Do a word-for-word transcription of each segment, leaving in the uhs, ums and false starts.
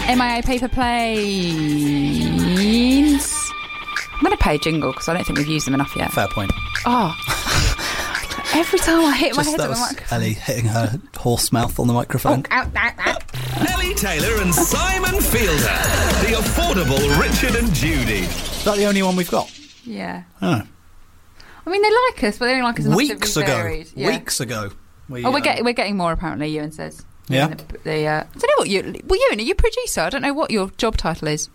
M I A Paper Planes. I'm going to pay a jingle because I don't think we've used them enough yet. Fair point. Oh. Every time I hit Just my head that on the was microphone. Ellie hitting her horse mouth on the microphone. Oh, ow, ow, ow. Ellie Taylor and Simon Fielder. The affordable Richard and Judy. Is that the only one we've got? Yeah. Oh. I mean, they like us, but they don't like us enough Weeks to be ago. varied. Yeah. Weeks ago. We, Oh, we're, um, get, we're getting more, apparently, Ewan says. Yeah? The, the, uh, I don't know what you... Well, Ewan, are you a producer? I don't know what your job title is.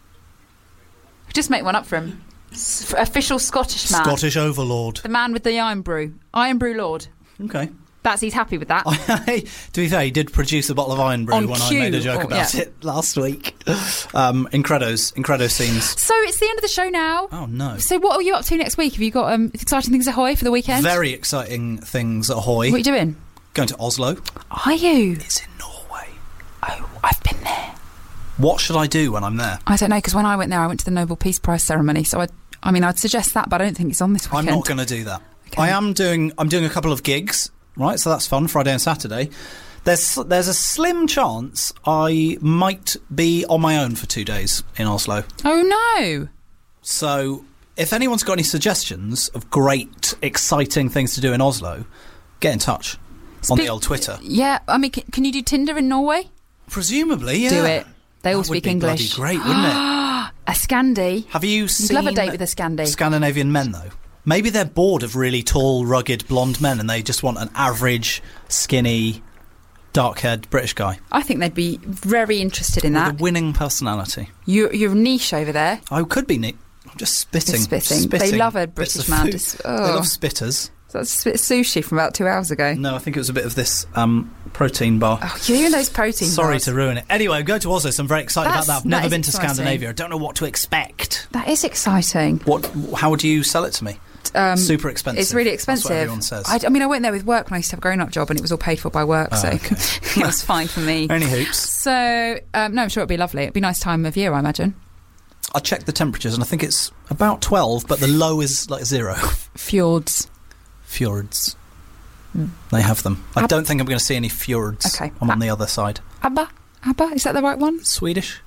Just make one up for him. S- official Scottish man. Scottish overlord. The man with the iron brew. Iron brew lord. Okay. That's, he's happy with that. To be fair, he did produce a bottle of Iron Brew On when cue. I made a joke Oh, about yeah. it last week. Um, Incredos, Incredo scenes. So it's the end of the show now. Oh, no. So what are you up to next week? Have you got um, exciting things ahoy for the weekend? Very exciting things ahoy. What are you doing? Going to Oslo. Are you? It's in Norway. Oh, I've been there. What should I do when I'm there? I don't know, because when I went there, I went to the Nobel Peace Prize ceremony. So I, I mean, I'd suggest that, but I don't think it's on this weekend. I'm not going to do that. Okay. I am doing. I'm doing a couple of gigs, right? So that's fun. Friday and Saturday. There's there's a slim chance I might be on my own for two days in Oslo. Oh no! So if anyone's got any suggestions of great, exciting things to do in Oslo, get in touch on Spe- the old Twitter. Yeah, I mean, can, can you do Tinder in Norway? Presumably, yeah. Do it. They all That would speak be English. bloody great, wouldn't it? A Scandi. Have you You'd seen love a date with a Scandi. Scandinavian men, though? Maybe they're bored of really tall, rugged, blonde men and they just want an average, skinny, dark-haired British guy. I think they'd be very interested in With that. a winning personality. You, you're niche over there. I could be neat. I'm just spitting. Just spitting. They love a bits British of man. food. Just, They oh. love spitters. So that's a bit of sushi from about two hours ago. No, I think it was a bit of this um, protein bar. Oh, you and those protein Sorry bars. to ruin it. Anyway, go to Oslo, so I'm very excited That's- about that. I've that never is been to exciting. Scandinavia. I don't know what to expect. That is exciting. What? How would you sell it to me? Um, Super expensive. It's really That's expensive. what everyone says. I, I mean, I went there with work when I used to have a grown-up job, and it was all paid for by work, Oh, so okay. it was fine for me. Only hoops. So, um, no, I'm sure it'd be lovely. It'd be a nice time of year, I imagine. I checked the temperatures, and I think it's about twelve, but the low is like zero. Fjords. Fjords. They have them. I Ab- don't think I'm going to see any fjords. Okay. I'm on A- the other side. ABBA? ABBA? Is that the right one? Swedish?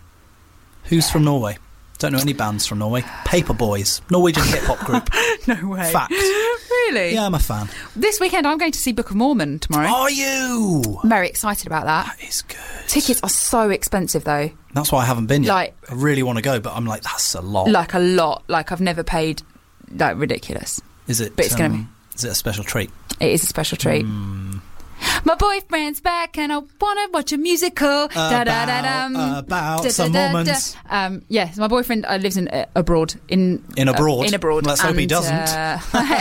Who's from Norway? Don't know any bands from Norway. Paperboys. Norwegian hip-hop group. No way. Fact. Really? Yeah, I'm a fan. This weekend, I'm going to see Book of Mormon tomorrow. Are you? I'm very excited about that. That is good. Tickets are so expensive, though. That's why I haven't been yet. Like- I really want to go, but I'm like, that's a lot. Like, a lot. Like, I've never paid, like, ridiculous. is it? but it's gonna um, Is it a special treat? It is a special treat. Mm. My boyfriend's back and I want to watch a musical. Da-da-da-dum. About, about Da, some da, da, Mormons. da. Um, yes, my boyfriend uh, lives in uh, abroad. In In abroad? Uh, in abroad. Let's hope he and, doesn't. uh,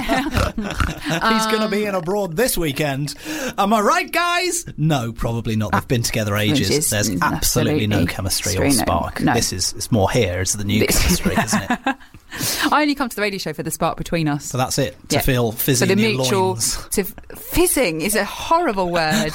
He's going to be in abroad this weekend. Am I right, guys? No, probably not. They've been together ages. Ages. There's Mm, absolutely no absolutely. chemistry or Absolutely no. spark. No. This is it's more here. It's the new This- chemistry, isn't it? I only come to the radio show for the spark between us. So that's it. To Yeah. feel fizzy For the in your mutual. loins. To fizzing is a horrible word.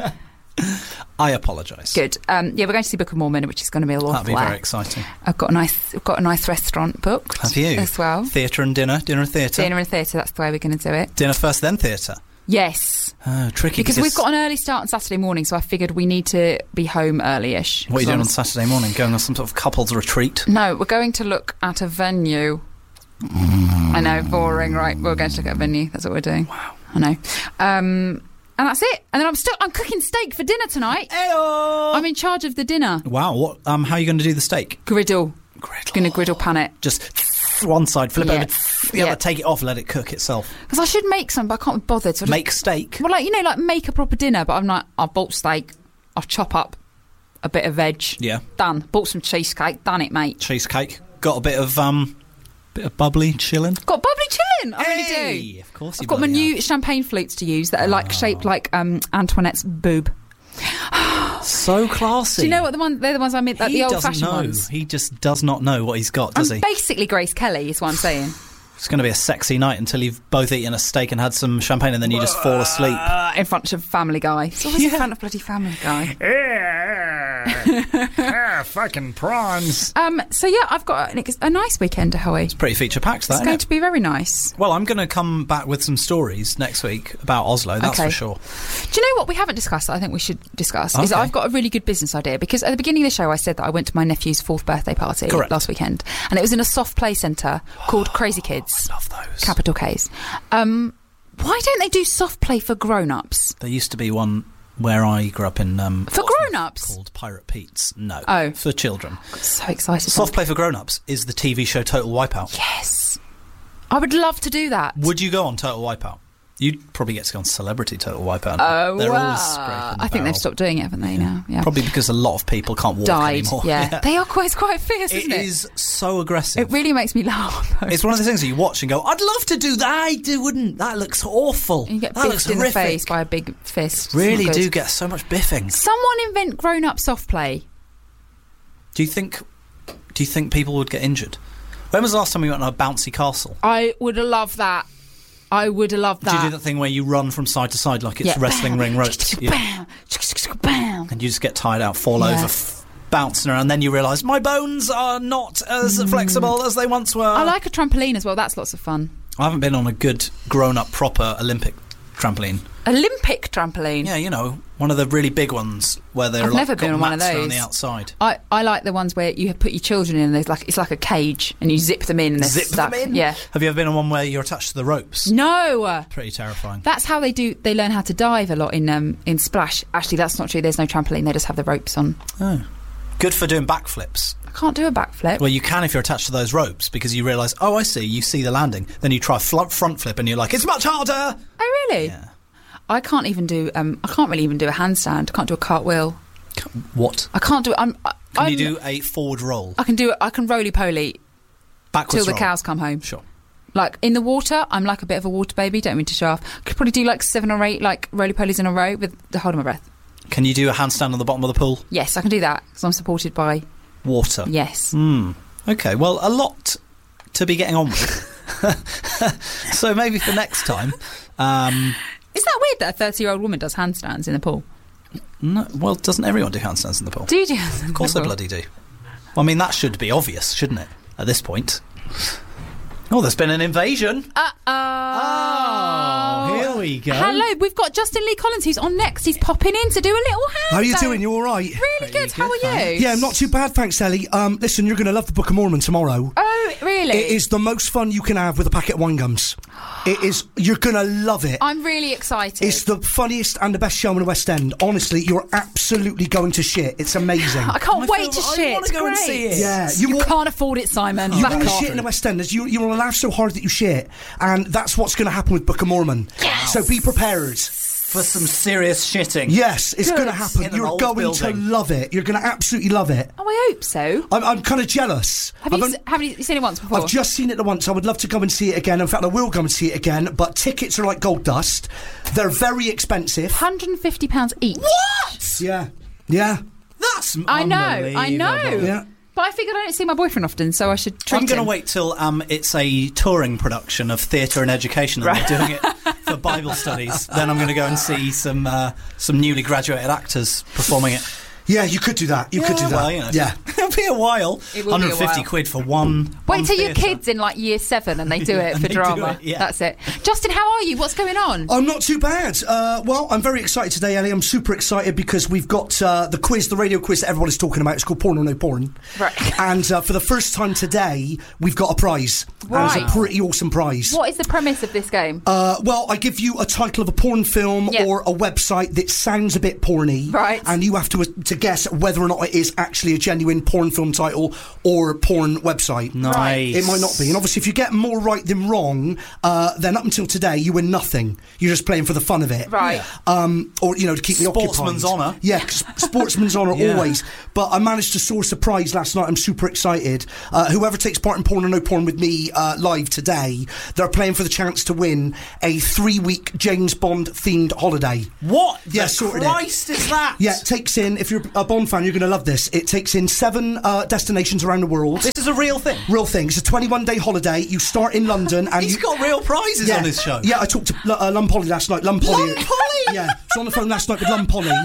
I apologise. Good. Um, yeah, we're going to see Book of Mormon, which is going to be a lot That'd of be fun. very exciting. I've got a nice, I've got a nice restaurant booked. Have you? As well. Theatre and dinner. Dinner and theatre. Dinner and theatre. That's the way we're going to do it. Dinner first, then theatre. Yes. Oh, tricky. Because we've got an early start on Saturday morning, so I figured we need to be home early-ish. What are you doing on Because Saturday morning? Going on some sort of couples retreat? No, we're going to look at a venue. I know, boring, right? We're going to look at a venue. That's what we're doing. Wow. I know. Um, and that's it. And then I'm still I'm cooking steak for dinner tonight. Ayo! I'm in charge of the dinner. Wow. What? Um. How are you going to do the steak? Griddle. Griddle. Going to griddle pan it. Just one side, flip Yeah. over, the Yeah. other, take it off, let it cook itself. Because I should make some, but I can't be bothered. So I just- Make steak. well, like, you know, like make a proper dinner, but I'm like, I've bought steak. I'll chop up a bit of veg. Yeah. Done. Bought some cheesecake. Done it, mate. Cheesecake. Got a bit of um, bit of bubbly chilling. Got bubbly chilling. I really Hey, do. of course you I've got my bloody new have. champagne flutes to use that are like shaped like um, Antoinette's boob. So classy. Do you know what the one? They're the ones I mean, like he the doesn't old-fashioned know. ones. He just does not know what he's got, does I'm he? basically Grace Kelly, is what I'm saying. It's going to be a sexy night until you've both eaten a steak and had some champagne, and then you just fall asleep. Uh, in front of Family Guy. It's always Yeah. in front of bloody Family Guy. ah, fucking prawns. Um, so yeah, I've got a, a nice weekend, Ahoy. It's Pretty feature packed, that, It's isn't going it? to be very nice. Well, I'm going to come back with some stories next week about Oslo, that's Okay. for sure. Do you know what we haven't discussed that I think we should discuss? Is Okay. I've got a really good business idea, because at the beginning of the show I said that I went to my nephew's fourth birthday party Correct. last weekend, and it was in a soft play centre called Crazy Kids. Love those. Capital K's. Um, why don't they do soft play for grown-ups? There used to be one where I grew up in... Um, For Portsmouth grown-ups? Called Pirate Pete's. No. Oh. For children. So excited. Soft play for grown-ups is the T V show Total Wipeout. Yes. I would love to do that. Would you go on Total Wipeout? You'd probably get to go on Celebrity Total Wipeout. Oh, They're wow. all scraping the I think barrel. they've stopped doing it, haven't they, now? Yeah. Probably because a lot of people can't walk Died. anymore. Yeah. They are quite, it's quite fierce, It isn't it? is so aggressive. It really makes me laugh. though. It's one of the things that you watch and go, I'd love to do that. I do, wouldn't. That looks awful. You get that looks biffed in the horrific. face by a big fist. It's Really not good. do get so much biffing. Someone invent grown-up soft play. Do you think? Do you think people would get injured? When was the last time we went on a bouncy castle? I would have loved that. I would have loved that. Do you do that thing where you run from side to side like it's Yeah. wrestling Bam. ring ropes? Yeah. Bam. Bam. And you just get tired out, fall Yeah. over, f- bouncing around. Then you realise my bones are not as flexible as they once were. I like a trampoline as well. That's lots of fun. I haven't been on a good grown-up proper Olympic trampoline. Olympic trampoline. Yeah, you know, one of the really big ones where they're I've like never got been on one of mats around those. the outside. I, I like the ones where you have put your children in and there's like it's like a cage and you zip them in and they're Zip stuck. them in. Yeah. Have you ever been on one where you're attached to the ropes? No. Pretty terrifying. That's how they do. They learn how to dive a lot in um in Splash. Actually, that's not true. There's no trampoline. They just have the ropes on. Oh. Good for doing backflips. I can't do a backflip. Well, you can if you're attached to those ropes because you realise, oh, I see, you see the landing. Then you try fl- front flip and you're like, it's much harder. Oh really? Yeah. I can't even do. Um, I can't really even do a handstand. I can't do a cartwheel. What? I can't do. I'm. I, Can I'm, you do a forward roll? I can do. I can roly poly Backwards till the roll? cows come home. Sure. Like in the water, I'm like a bit of a water baby. Don't mean to show off. Could probably do like seven or eight like roly polies in a row with the holding my breath. Can you do a handstand on the bottom of the pool? Yes, I can do that because I'm supported by. Water. Yes. Hmm. Okay, well, a lot to be getting on with. So maybe for next time. Um, Isn't that weird that a thirty-year-old woman does handstands in the pool? no, well, doesn't everyone do handstands in the pool? Do you do handstands? Of course they bloody do. Well, I mean, that should be obvious, shouldn't it, at this point? Oh, there's been an invasion. Uh-oh. Oh, here we go. Hello, we've got Justin Lee Collins who's on next. He's popping in to do a little handstand. How are you doing? You all right? Really good. How are you? Yeah, I'm not too bad, thanks, Ellie. Um, listen, you're going to love the Book of Mormon tomorrow. Oh, really? It is the most fun you can have with a packet of wine gums. It is. You're going to love it. I'm really excited. It's the funniest and the best show in the West End. Honestly, you're absolutely going to shit. It's amazing. I can't I wait feel- to I shit. wanna go and Great. see it. Yeah, You, you, will- can't afford it, Simon. You Back want to off. shit in the West End. You, you want to laugh so hard that you shit. And that's what's going to happen with Book of Mormon. So be prepared. For some serious shitting. Yes, it's Good. going to happen. In an You're old going building. to love it. You're going to absolutely love it. Oh, I hope so. I'm, I'm kind of jealous. Have I've you, on- s- have you seen it once before? I've just seen it once. I would love to go and see it again. In fact, I will go and see it again. But tickets are like gold dust. They're very expensive. one hundred fifty pounds each. What? Yeah. Yeah. That's I know, I know. unbelievable. Yeah. But I figured I don't see my boyfriend often, so I should treat I'm going to him. wait till um, it's a touring production of theatre and education and Right. they're doing it for Bible studies. Then I'm going to go and see some uh, some newly graduated actors performing it. Yeah, you could do that. You could do that. Well, you know, Yeah. it'll be a while. It will be a one hundred fifty while. quid for one. Wait one till your theatre. kid's in like year seven and they do it And for they do drama. it, yeah. That's it. Justin, how are you? What's going on? I'm not too bad. Uh, well, I'm very excited today, Ellie. I'm super excited because we've got uh, the quiz, the radio quiz that everybody's talking about. It's called Porn or No Porn. Right. And uh, for the first time today, we've got a prize. And it's Right. a pretty awesome prize. What is the premise of this game? Uh, well, I give you a title of a porn film Yeah. or a website that sounds a bit porny. Right. And you have to, to guess whether or not it is actually a genuine porn film title or porn website. Nice. It might not be. And obviously, if you get more right than wrong, uh, then up until today, you win nothing. You're just playing for the fun of it. Right. Um, or, you know, to keep me occupied. Sportsman's honour. Yeah, 'cause sportsman's honour Yeah. always. But I managed to source a prize last night. I'm super excited. Uh, whoever takes part in Porn or No Porn with me uh, live today, they're playing for the chance to win a three-week James Bond-themed holiday. What Yeah, the sorted it. Christ is that? Yeah, it takes in, if you're a Bond fan, you're going to love this. It takes in seven uh, destinations around the world. This is a real thing. Real thing. It's a twenty-one day holiday. You start in London and He's you... got real prizes yeah, on his show. Yeah, I talked to uh, Lum Polly last night. Lum Polly. Lum Polly? Yeah, I was on the phone last night with Lum Polly,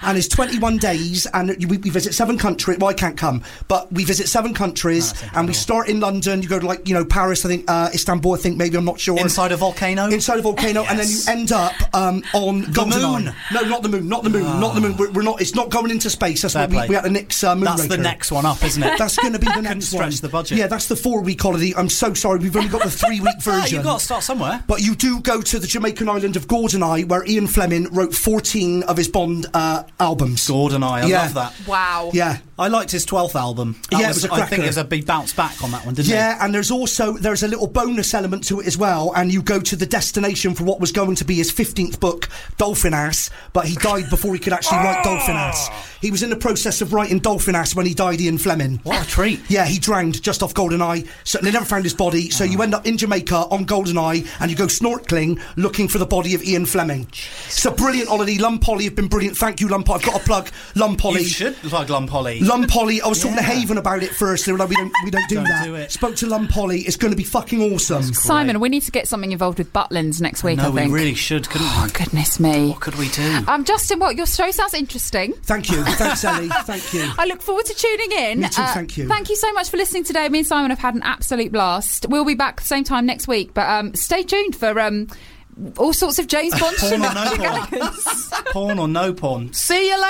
and it's twenty-one days, and we, we visit seven countries. Well, I can't come, but we visit seven countries, Oh, and we start in London. You go to like you know Paris, I think uh, Istanbul, I think maybe I'm not sure. Inside a volcano. Inside a volcano, Yes. and then you end up um, on The Goldeneye. moon. No, not the moon, not the moon, Oh. not the moon. We're, we're not. It's not going into space. That's Fair what we, play. we had to nix uh, Moonraker. That's the next one up, isn't it? That's going to be the Couldn't next stretch one. the budget. Yeah, that's the four-week holiday. I'm so sorry, we've only got the three-week Ah, version. you've got to start somewhere. But you do go to the Jamaican island of Goldeneye, where Ian Fleming wrote fourteen of his Bond uh, albums. Goldeneye, I Yeah. love that. Wow. Yeah. I liked his twelfth album. That Yeah, it was a I think cracker. it was a big bounce back on that one, didn't Yeah, and there's also there's a little bonus element to it as well, and you go to the destination for what was going to be his fifteenth book, Dolphin Ass, but he died before he could actually write Dolphin Ass. He was in the process of writing Dolphin Ass when he died, Ian Fleming. What a treat. Yeah, he drowned just off Goldeneye, so they never found his body, so you end up in Jamaica on Goldeneye, and you go snorkeling looking for the body of Ian Fleming. It's a brilliant holiday. Lum Polly have been brilliant. Thank you, Lum Polly. I've got to plug Lum Polly. You should plug Lum Polly. Lum Polly, I was talking to Yeah. Haven about it first. They were like, we don't, we don't do Don't that. do it. Spoke to Lum Polly. It's going to be fucking awesome. Simon, we need to get something involved with Butlins next week, No, I we think. really should, couldn't Oh, we? goodness me. What could we do? Um, Justin, what, your show sounds interesting. Thank you. Thanks, Ellie. Thank you. I look forward to tuning in. Me too, thank you. Thank you so much for listening today. Me and Simon have had an absolute blast. We'll be back the same time next week, but um, stay tuned for um, all sorts of James Bond Porn or no shenanigans. porn? Porn or no porn? See you later.